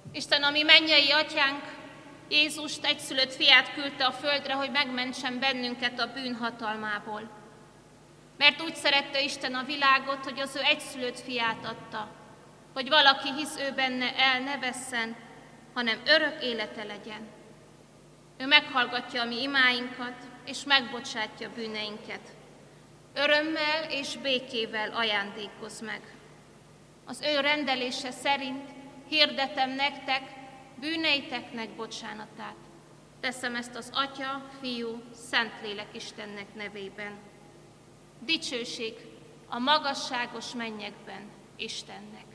Isten, ami mennyei atyánk, Jézust, egyszülött fiát küldte a földre, hogy megmentsen bennünket a bűn hatalmából. Mert úgy szerette Isten a világot, hogy az ő egyszülött fiát adta, hogy valaki hisz ő benne, el ne vesszen, hanem örök élete legyen. Ő meghallgatja a mi imáinkat, és megbocsátja bűneinket. Örömmel és békével ajándékoz meg. Az ő rendelése szerint hirdetem nektek bűneiteknek bocsánatát. Teszem ezt az Atya, Fiú, Szentlélek Istennek nevében. Dicsőség a magasságos mennyekben Istennek.